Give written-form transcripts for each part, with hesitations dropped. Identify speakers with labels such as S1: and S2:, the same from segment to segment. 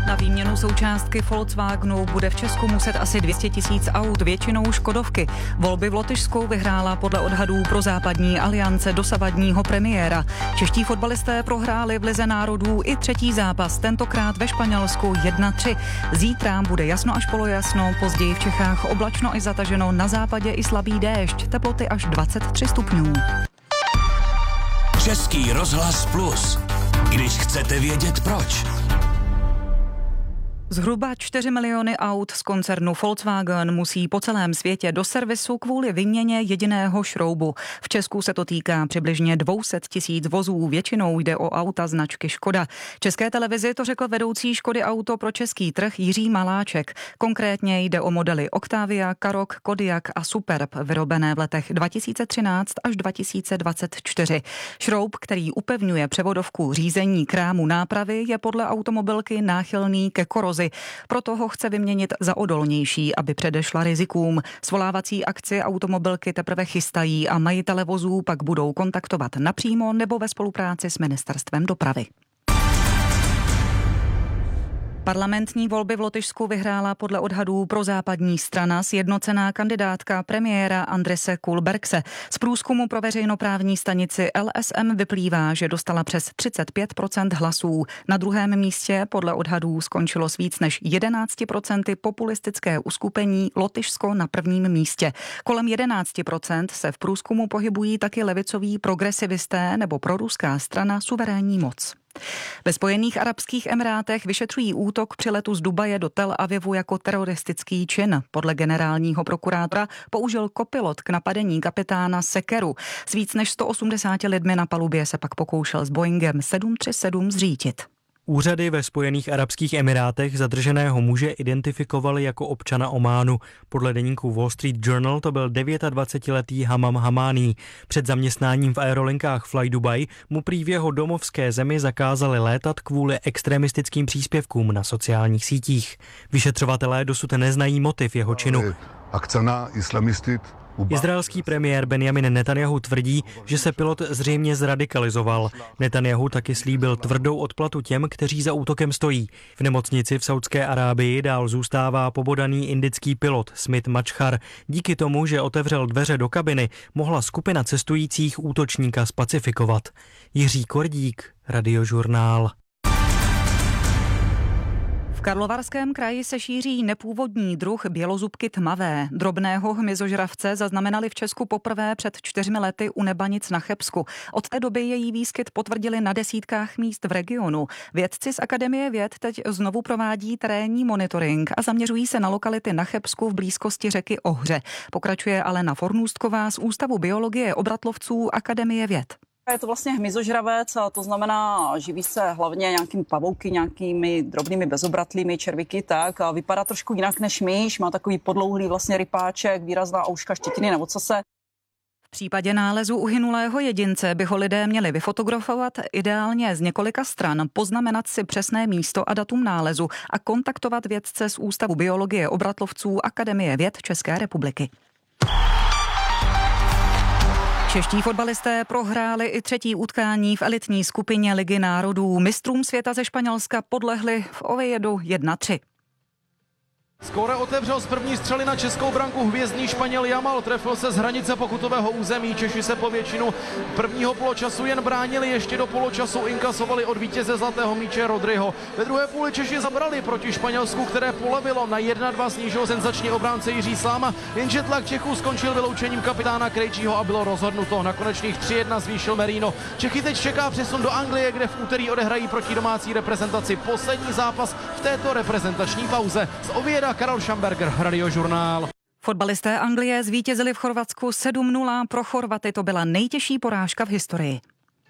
S1: Na výměnu součástky Volkswagenu bude v Česku muset asi 200 000 aut, většinou škodovky. Volby v Lotyšsku vyhrála podle odhadů Prozápadní aliance dosavadního premiéra. Čeští fotbalisté prohráli v Lize národů i třetí zápas, tentokrát ve Španělsku 1-3. Zítra bude jasno až polojasno, později v Čechách oblačno i zataženo, na západě i slabý déšť, teploty až 23 stupňů.
S2: Český rozhlas Plus. Když chcete vědět proč.
S1: Zhruba 4 miliony aut z koncernu Volkswagen musí po celém světě do servisu kvůli výměně jediného šroubu. V Česku se to týká přibližně 200 000 vozů, většinou jde o auta značky Škoda. České televizi to řekl vedoucí Škody Auto pro český trh Jiří Maláček. Konkrétně jde o modely Octavia, Karoq, Kodiaq a Superb, vyrobené v letech 2013 až 2024. Šroub, který upevňuje převodovku řízení krámu nápravy, je podle automobilky náchylný ke korozi. Proto ho chce vyměnit za odolnější, aby předešla rizikům. Svolávací akci automobilky teprve chystají a majitele vozů pak budou kontaktovat napřímo nebo ve spolupráci s Ministerstvem dopravy. Parlamentní volby v Lotyšsku vyhrála podle odhadů Prozápadní strana sjednocená kandidátka premiéra Andrise Kulbergse. Z průzkumu pro veřejnoprávní stanici LSM vyplývá, že dostala přes 35% hlasů. Na druhém místě podle odhadů skončilo s víc než 11% populistické uskupení Lotyšsko na prvním místě. Kolem 11% se v průzkumu pohybují taky levicoví progresivisté nebo proruská strana Suverénní moc. Ve Spojených arabských emirátech vyšetřují útok při letu z Dubaje do Tel Avivu jako teroristický čin. Podle generálního prokurátora použil kopilot k napadení kapitána Sekeru. S víc než 180 lidmi na palubě se pak pokoušel s Boeingem 737 zřítit.
S3: Úřady ve Spojených arabských emirátech zadrženého muže identifikovali jako občana Ománu. Podle deníku Wall Street Journal to byl 29letý Hamam Hamání. Před zaměstnáním v aerolinkách Fly Dubai mu prý v jeho domovské zemi zakázali létat kvůli extremistickým příspěvkům na sociálních sítích. Vyšetřovatelé dosud neznají motiv jeho činu. Izraelský premiér Benjamin Netanjahu tvrdí, že se pilot zřejmě zradikalizoval. Netanjahu taky slíbil tvrdou odplatu těm, kteří za útokem stojí. V nemocnici v Saudské Arábii dál zůstává pobodaný indický pilot Smit Mačchar. Díky tomu, že otevřel dveře do kabiny, mohla skupina cestujících útočníka spacifikovat. Jiří Kordík, Radiožurnál.
S1: V Karlovarském kraji se šíří nepůvodní druh bělozubky tmavé. Drobného hmyzožravce zaznamenali v Česku poprvé před 4 lety u Nebanic na Chebsku. Od té doby její výskyt potvrdili na desítkách míst v regionu. Vědci z Akademie věd teď znovu provádí terénní monitoring a zaměřují se na lokality na Chebsku v blízkosti řeky Ohře. Pokračuje Alena Fornůstková z Ústavu biologie obratlovců Akademie věd.
S4: Je to vlastně hmyzožravec, to znamená, živí se hlavně nějakými pavouky, nějakými drobnými bezobratlými červíky, tak a vypadá trošku jinak než myš, má takový podlouhlý vlastně rypáček, výrazná ouška, štětiny na ocase.
S1: V případě nálezu uhynulého jedince by ho lidé měli vyfotografovat ideálně z několika stran, poznamenat si přesné místo a datum nálezu a kontaktovat vědce z Ústavu biologie obratlovců Akademie věd České republiky. Čeští fotbalisté prohráli i třetí utkání v elitní skupině Ligy národů. Mistrům světa ze Španělska podlehli v Oviedu 1-3.
S5: Skóre otevřel z první střely na českou branku hvězdný Španěl Yamal, trefil se z hranice pokutového území. Češi se po většinu prvního poločasu jen bránili, ještě do poločasu inkasovali od vítěze zlatého míče Rodryho. Ve druhé půli Češi zabrali proti Španělsku, které polevilo, na 1-2 snížil senzační obránce Jiří Sláma, jenže tlak Čechů skončil vyloučením kapitána Krejčího a bylo rozhodnuto. Na konečných 3-1 zvýšil Merino. Čechy teď čeká přesun do Anglie, kde v úterý odehrají proti domácí reprezentaci poslední zápas v této reprezentační pauze. Z Ovieda Karel Schamberger, Radiožurnál.
S1: Fotbalisté Anglie zvítězili v Chorvatsku 7-0. Pro Chorvaty to byla nejtěžší porážka v historii.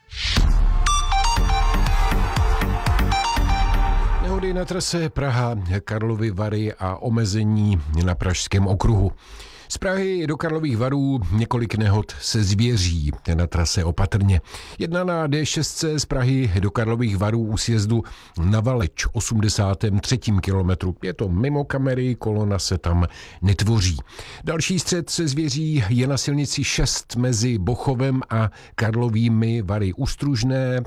S6: Nehody na trase Praha, Karlovy Vary a omezení na Pražském okruhu. Z Prahy do Karlových Varů několik nehod se zvěří na trase opatrně. Jedna na D6 z Prahy do Karlových Varů u sjezdu na Valeč 83. kilometru. Je to mimo kamery, kolona se tam netvoří. Další střet se zvěří je na silnici 6 mezi Bochovem a Karlovými Vary u Stružné.